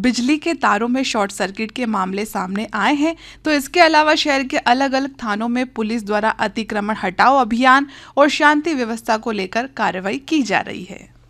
बिजली के तारों में शॉर्ट सर्किट के मामले सामने आए हैं। तो इसके अलावा शहर के अलग अलग थानों में पुलिस द्वारा अतिक्रमण हटाओ अभियान और शांति व्यवस्था को लेकर कार्रवाई की जा रही है।